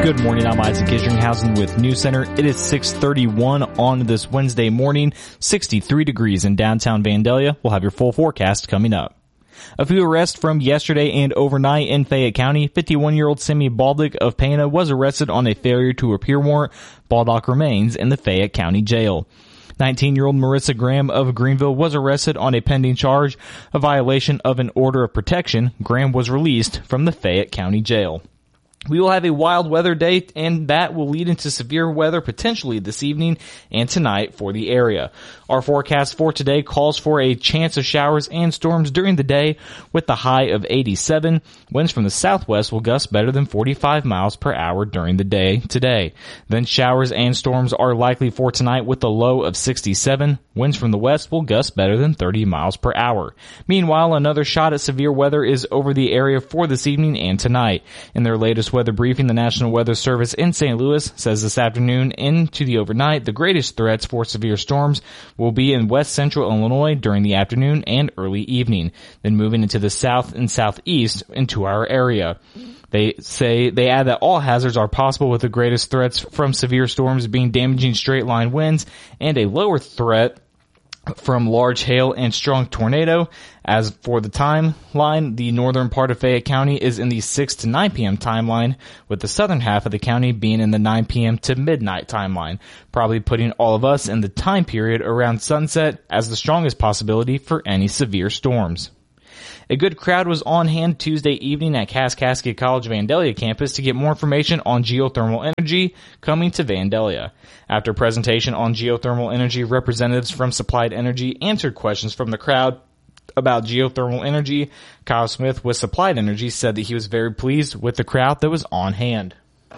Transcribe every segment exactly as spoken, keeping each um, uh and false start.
Good morning, I'm Isaac Isringhausen with News Center. It is six thirty-one on this Wednesday morning, sixty-three degrees in downtown Vandalia. We'll have your full forecast coming up. A few arrests from yesterday and overnight in Fayette County. fifty-one-year-old Simi Baldock of Pana was arrested on a failure to appear warrant. Baldock remains in the Fayette County Jail. nineteen-year-old Marissa Graham of Greenville was arrested on a pending charge of violation of an order of protection. Graham was released from the Fayette County Jail. We will have a wild weather day, and that will lead into severe weather potentially this evening and tonight for the area. Our forecast for today calls for a chance of showers and storms during the day with the high of eighty-seven. Winds from the southwest will gust better than forty-five miles per hour during the day today. Then showers and storms are likely for tonight with a low of sixty-seven. Winds from the west will gust better than thirty miles per hour. Meanwhile, another shot at severe weather is over the area for this evening and tonight. In their latest weather briefing, the National Weather Service in Saint Louis says this afternoon into the overnight, the greatest threats for severe storms will be in west central Illinois during the afternoon and early evening, then moving into the south and southeast into our area. They say, they add that all hazards are possible, with the greatest threats from severe storms being damaging straight line winds and a lower threat from large hail and strong tornado. As for the timeline, the northern part of Fayette County is in the six to nine p.m. timeline, with the southern half of the county being in the nine p.m. to midnight timeline, probably putting all of us in the time period around sunset as the strongest possibility for any severe storms. A good crowd was on hand Tuesday evening at Kaskaskia College Vandalia campus to get more information on geothermal energy coming to Vandalia. After a presentation on geothermal energy, representatives from Supplied Energy answered questions from the crowd about geothermal energy. Kyle Smith with Supplied Energy said that he was very pleased with the crowd that was on hand.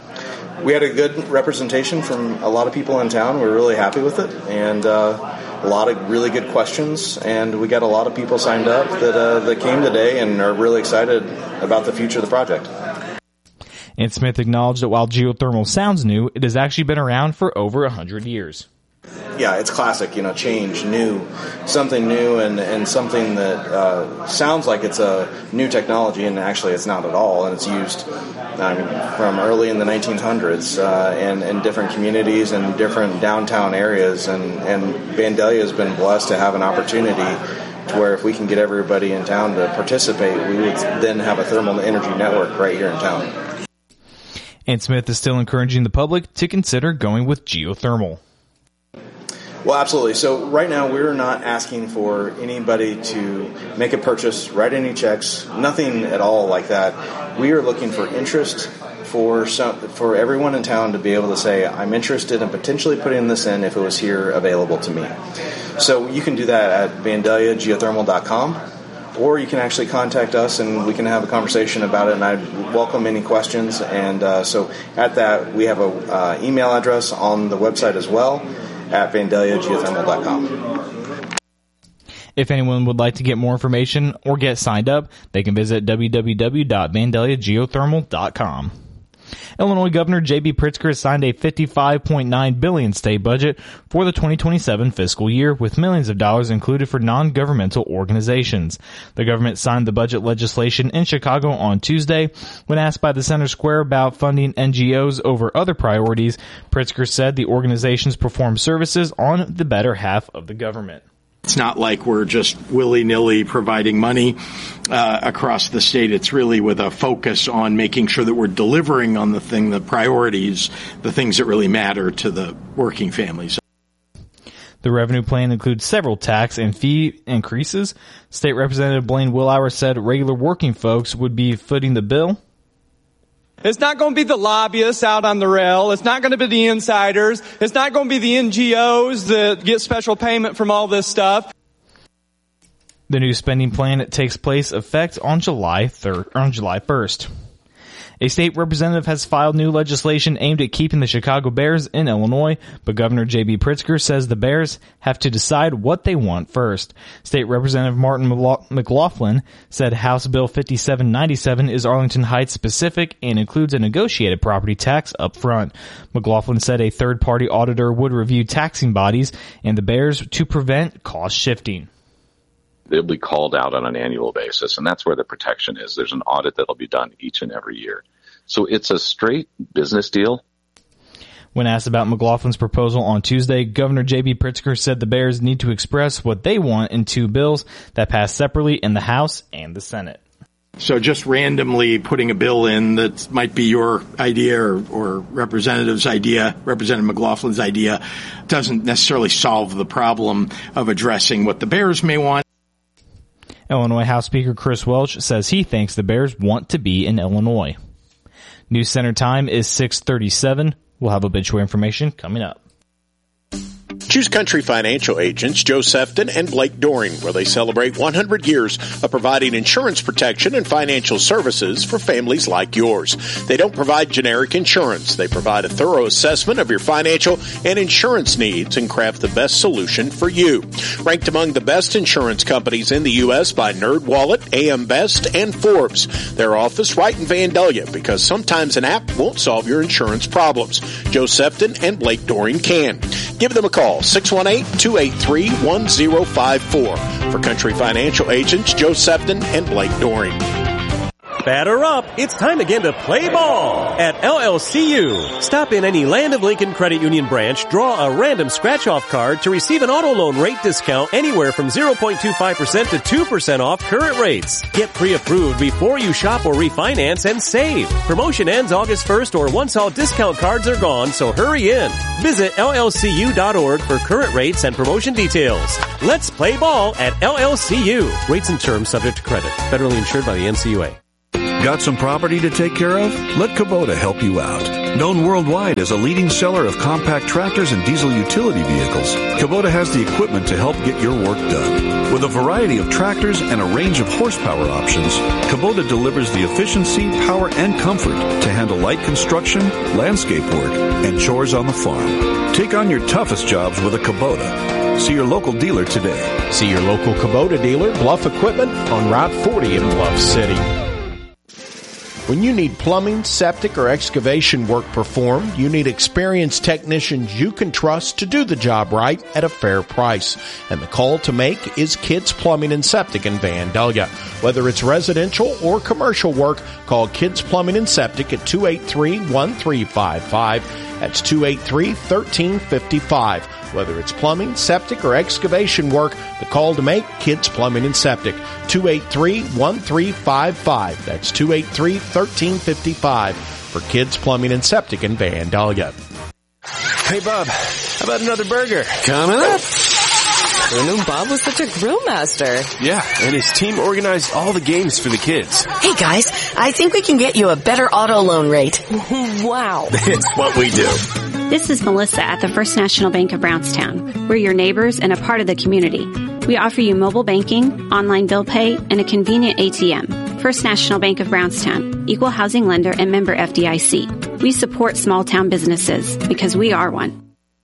We had a good representation from a lot of people in town. We were really happy with it, and uh, a lot of really good questions, and we got a lot of people signed up that uh, that came today and are really excited about the future of the project. And Smith acknowledged that while geothermal sounds new, it has actually been around for over one hundred years. Yeah, it's classic, you know, change, new, something new, and, and something that uh, sounds like it's a new technology, and actually it's not at all. And it's used I mean, from early in the nineteen hundreds uh, and in different communities and different downtown areas. And, and Vandalia has been blessed to have an opportunity to where if we can get everybody in town to participate, we would then have a thermal energy network right here in town. And Smith is still encouraging the public to consider going with geothermal. Well, absolutely. So right now we're not asking for anybody to make a purchase, write any checks, nothing at all like that. We are looking for interest for some, for everyone in town to be able to say, I'm interested in potentially putting this in if it was here available to me. So you can do that at vandalia geothermal dot com, or you can actually contact us and we can have a conversation about it, and I welcome any questions. And uh, so at that, we have a uh, email address on the website as well, at vandalia geothermal dot com. If anyone would like to get more information or get signed up, they can visit w w w dot vandalia geothermal dot com. Illinois Governor J B Pritzker has signed a fifty-five point nine billion dollars state budget for the twenty twenty-seven fiscal year, with millions of dollars included for non-governmental organizations. The government signed the budget legislation in Chicago on Tuesday. When asked by the Center Square about funding N G Os over other priorities, Pritzker said the organizations perform services on the better half of the government. It's not like we're just willy-nilly providing money uh, across the state. It's really with a focus on making sure that we're delivering on the thing, the priorities, the things that really matter to the working families. The revenue plan includes several tax and fee increases. State Representative Blaine Willauer said regular working folks would be footing the bill. It's not going to be the lobbyists out on the rail. It's not going to be the insiders. It's not going to be the N G Os that get special payment from all this stuff. The new spending plan takes place effect on July third, on July first. A state representative has filed new legislation aimed at keeping the Chicago Bears in Illinois, but Governor J B Pritzker says the Bears have to decide what they want first. State Representative Martin McLaughlin said House Bill fifty-seven ninety-seven is Arlington Heights specific and includes a negotiated property tax up front. McLaughlin said a third-party auditor would review taxing bodies and the Bears to prevent cost shifting. They'll be called out on an annual basis, and that's where the protection is. There's an audit that'll be done each and every year. So it's a straight business deal. When asked about McLaughlin's proposal on Tuesday, Governor J B. Pritzker said the Bears need to express what they want in two bills that pass separately in the House and the Senate. So just randomly putting a bill in that might be your idea or, or Representative's idea, Representative McLaughlin's idea, doesn't necessarily solve the problem of addressing what the Bears may want. Illinois House Speaker Chris Welch says he thinks the Bears want to be in Illinois. News Center time is six thirty-seven. We'll have obituary information coming up. Choose Country Financial agents Joe Sefton and Blake Doring, where they celebrate one hundred years of providing insurance protection and financial services for families like yours. They don't provide generic insurance. They provide a thorough assessment of your financial and insurance needs and craft the best solution for you. Ranked among the best insurance companies in the U S by NerdWallet, A M Best, and Forbes. Their office right in Vandalia, because sometimes an app won't solve your insurance problems. Joe Sefton and Blake Doring can. Give them a call. six one eight, two eight three, one zero five four. For Country Financial agents Joe Sefton and Blake Doring. Batter up. It's time again to play ball at L L C U. Stop in any Land of Lincoln Credit Union branch, draw a random scratch-off card to receive an auto loan rate discount anywhere from zero point two five percent to two percent off current rates. Get pre-approved before you shop or refinance and save. Promotion ends August first or once all discount cards are gone, so hurry in. Visit L L C U dot org for current rates and promotion details. Let's play ball at L L C U. Rates and terms subject to credit. Federally insured by the N C U A. Got some property to take care of? Let Kubota help you out. Known worldwide as a leading seller of compact tractors and diesel utility vehicles, Kubota has the equipment to help get your work done. With a variety of tractors and a range of horsepower options, Kubota delivers the efficiency, power, and comfort to handle light construction, landscape work, and chores on the farm. Take on your toughest jobs with a Kubota. See your local dealer today. See your local Kubota dealer, Bluff Equipment, on Route forty in Bluff City. When you need plumbing, septic, or excavation work performed, you need experienced technicians you can trust to do the job right at a fair price. And the call to make is Kids Plumbing and Septic in Vandalia. Whether it's residential or commercial work, call Kids Plumbing and Septic at two eight three, one three five five. That's two eight three, one three five five. Whether it's plumbing, septic, or excavation work, the call to make, Kids Plumbing and Septic, two eight three, one three five five. That's two eight three, one three five five for Kids Plumbing and Septic in Vandalia. Hey, Bob, how about another burger? Coming up. I knew Bob was such a grill master. Yeah, and his team organized all the games for the kids. Hey, guys, I think we can get you a better auto loan rate. Wow. It's what we do. This is Melissa at the First National Bank of Brownstown. We're your neighbors and a part of the community. We offer you mobile banking, online bill pay, and a convenient A T M. First National Bank of Brownstown, equal housing lender and member F D I C. We support small town businesses because we are one.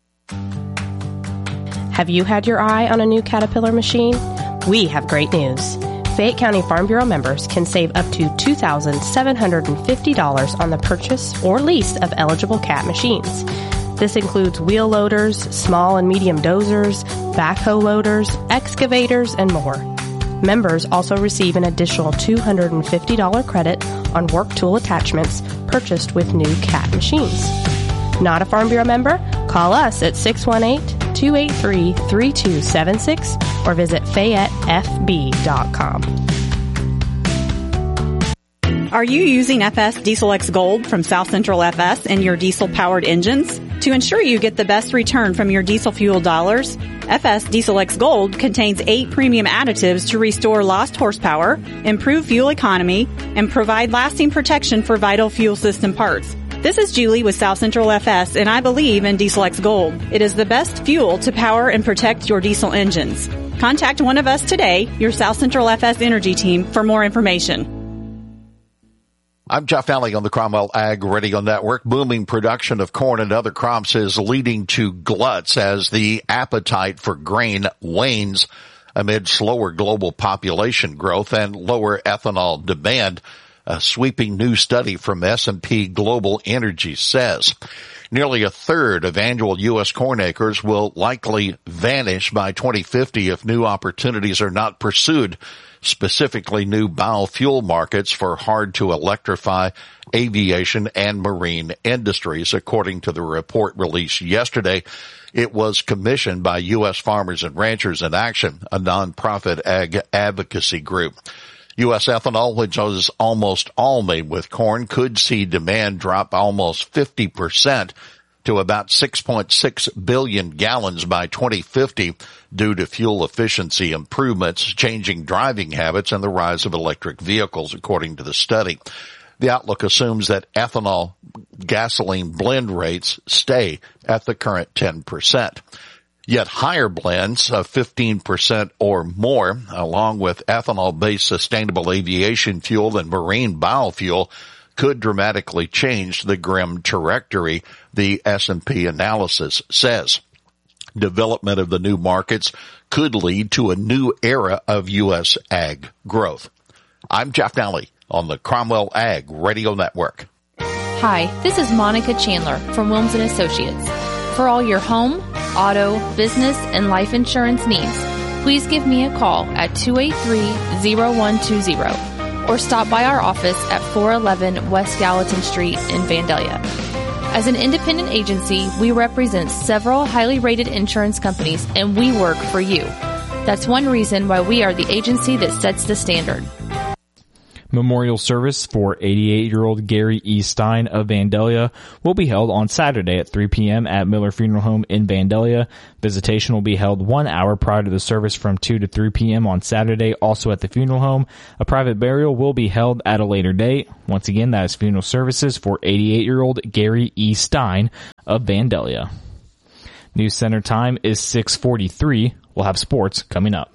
Have you had your eye on a new Caterpillar machine? We have great news. Fayette County Farm Bureau members can save up to two thousand seven hundred fifty dollars on the purchase or lease of eligible Cat machines. This includes wheel loaders, small and medium dozers, backhoe loaders, excavators, and more. Members also receive an additional two hundred fifty dollars credit on work tool attachments purchased with new Cat machines. Not a Farm Bureau member? Call us at six one eight, two eight three, three two seven six or visit Fayette F B dot com. Are you using F S Diesel X Gold from South Central F S in your diesel-powered engines? To ensure you get the best return from your diesel fuel dollars, F S Diesel X Gold contains eight premium additives to restore lost horsepower, improve fuel economy, and provide lasting protection for vital fuel system parts. This is Julie with South Central F S, and I believe in Diesel X Gold. It is the best fuel to power and protect your diesel engines. Contact one of us today, your South Central F S Energy team, for more information. I'm Jeff Alley on the Cromwell Ag Radio Network. Booming production of corn and other crops is leading to gluts as the appetite for grain wanes amid slower global population growth and lower ethanol demand. A sweeping new study from S and P Global Energy says nearly a third of annual U S corn acres will likely vanish by twenty fifty if new opportunities are not pursued specifically new biofuel markets for hard-to-electrify aviation and marine industries. According to the report released yesterday, it was commissioned by U S Farmers and Ranchers in Action, a nonprofit ag advocacy group. U S ethanol, which is almost all made with corn, could see demand drop almost fifty percent to about six point six billion gallons by twenty fifty due to fuel efficiency improvements, changing driving habits, and the rise of electric vehicles, according to the study. The outlook assumes that ethanol gasoline blend rates stay at the current ten percent. Yet higher blends of fifteen percent or more, along with ethanol-based sustainable aviation fuel and marine biofuel, could dramatically change the grim trajectory, the S and P analysis says. Development of the new markets could lead to a new era of U S ag growth. I'm Jeff Nally on the Cromwell Ag Radio Network. Hi, this is Monica Chandler from Wilms and Associates. For all your home, auto, business, and life insurance needs, please give me a call at two eight three, zero one two zero or stop by our office at four eleven West Gallatin Street in Vandalia. As an independent agency, we represent several highly rated insurance companies, and we work for you. That's one reason why we are the agency that sets the standard. Memorial service for eighty-eight-year-old Gary E. Stein of Vandalia will be held on Saturday at three p.m. at Miller Funeral Home in Vandalia. Visitation will be held one hour prior to the service from two to three p.m. on Saturday, also at the funeral home. A private burial will be held at a later date. Once again, that is funeral services for eighty-eight-year-old Gary E. Stein of Vandalia. News Center time is six forty-three. We'll have sports coming up.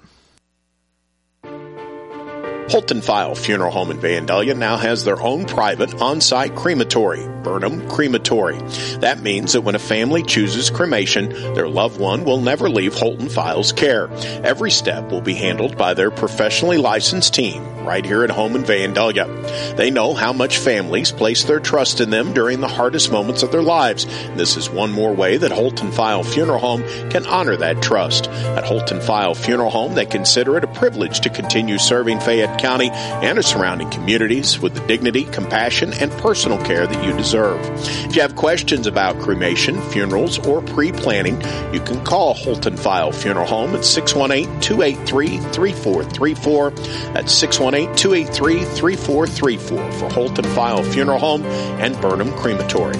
Holton File Funeral Home in Vandalia now has their own private on-site crematory, Burnham Crematory. That means that when a family chooses cremation, their loved one will never leave Holton File's care. Every step will be handled by their professionally licensed team right here at home in Vandalia. They know how much families place their trust in them during the hardest moments of their lives. This is one more way that Holton File Funeral Home can honor that trust. At Holton File Funeral Home, they consider it a privilege to continue serving Fayette County and its surrounding communities with the dignity, compassion, and personal care that you deserve. If you have questions about cremation, funerals, or pre-planning, you can call Holton File Funeral Home at six one eight, two eight three, three four three four. That's six one eight, two eight three, three four three four for Holton File Funeral Home and Burnham Crematory.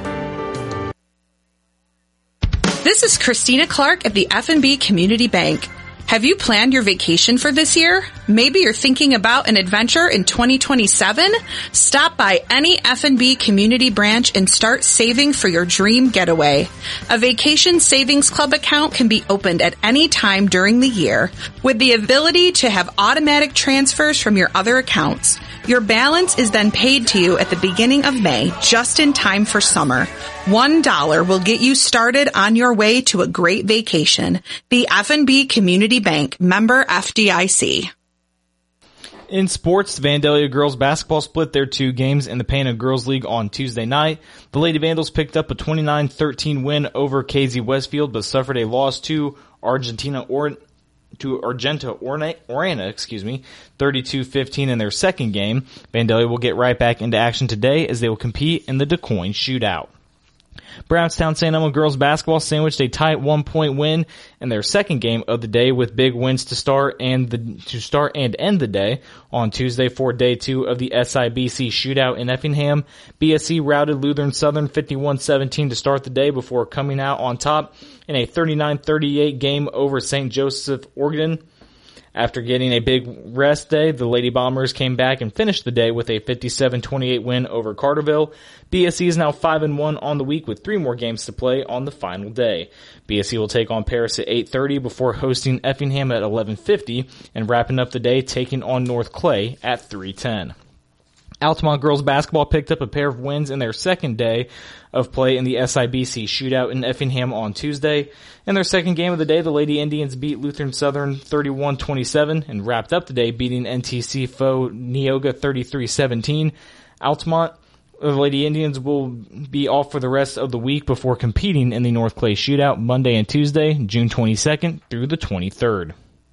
This is Christina Clark at the F and B Community Bank. Have you planned your vacation for this year? Maybe you're thinking about an adventure in twenty twenty-seven? Stop by any F and B community branch and start saving for your dream getaway. A vacation savings club account can be opened at any time during the year with the ability to have automatic transfers from your other accounts. Your balance is then paid to you at the beginning of May, just in time for summer. One dollar will get you started on your way to a great vacation. The F and B Community Bank, member F D I C. In sports, Vandalia girls basketball split their two games in the Pana Girls League on Tuesday night. The Lady Vandals picked up a twenty-nine thirteen win over K Z Westfield, but suffered a loss to Argentina or to Argenta Orna, Orana, excuse me, thirty-two fifteen in their second game. Vandalia will get right back into action today as they will compete in the DuQuoin Shootout. Brownstown Saint Elmo girls basketball sandwiched a tight one-point win in their second game of the day with big wins to start and the, to start and end the day. On Tuesday for day two of the S I B C shootout in Effingham, B S C routed Lutheran Southern fifty-one seventeen to start the day before coming out on top in a thirty-nine thirty-eight game over Saint Joseph Ogden. After getting a big rest day, the Lady Bombers came back and finished the day with a fifty-seven twenty-eight win over Carterville. B S C is now five and one on the week with three more games to play on the final day. B S C will take on Paris at eight thirty before hosting Effingham at eleven fifty and wrapping up the day taking on North Clay at three ten. Altamont girls basketball picked up a pair of wins in their second day of play in the S I B C shootout in Effingham on Tuesday. In their second game of the day, the Lady Indians beat Lutheran Southern thirty-one twenty-seven and wrapped up the day beating N T C foe Neoga thirty-three seventeen. Altamont, the Lady Indians will be off for the rest of the week before competing in the North Clay shootout Monday and Tuesday, June twenty-second through the twenty-third.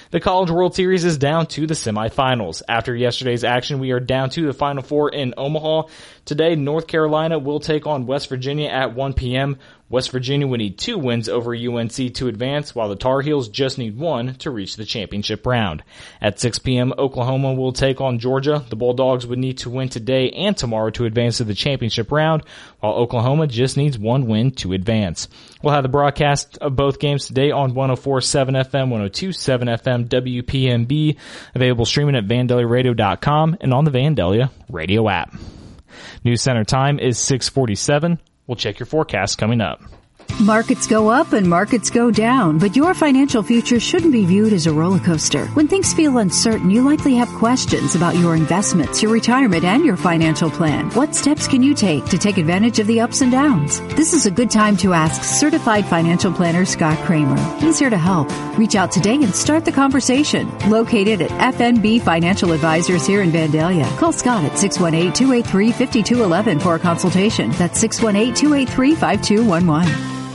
The College World Series is down to the semifinals. After yesterday's action, we are down to the Final Four in Omaha. Today, North Carolina will take on West Virginia at one p.m. West Virginia would need two wins over U N C to advance, while the Tar Heels just need one to reach the championship round. At six p.m., Oklahoma will take on Georgia. The Bulldogs would need to win today and tomorrow to advance to the championship round, while Oklahoma just needs one win to advance. We'll have the broadcast of both games today on one oh four point seven F M, one oh two point seven F M, W P M B, available streaming at vandalia radio dot com and on the Vandalia Radio app. News Center time is six forty-seven. We'll check your forecast coming up. Markets go up and markets go down, but your financial future shouldn't be viewed as a roller coaster. When things feel uncertain, you likely have questions about your investments, your retirement, and your financial plan. What steps can you take to take advantage of the ups and downs? This is a good time to ask Certified Financial Planner Scott Kramer. He's here to help. Reach out today and start the conversation. Located at F N B Financial Advisors here in Vandalia. Call Scott at six one eight, two eight three, five two one one for a consultation. That's six one eight, two eight three, five two one one.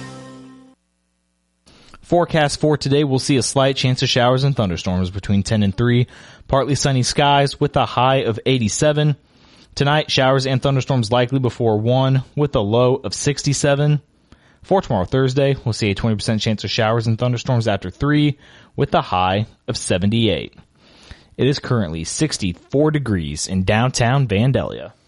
Forecast for today, we'll see a slight chance of showers and thunderstorms between ten and three. Partly sunny skies with a high of eighty-seven. Tonight, showers and thunderstorms likely before one with a low of sixty-seven. For tomorrow, Thursday, we'll see a twenty percent chance of showers and thunderstorms after three with a high of seventy-eight. It is currently sixty-four degrees in downtown Vandalia.